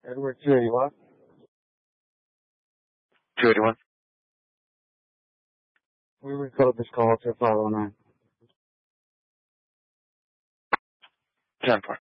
Edward 281. 281. We recorded this call to 509. 10-4.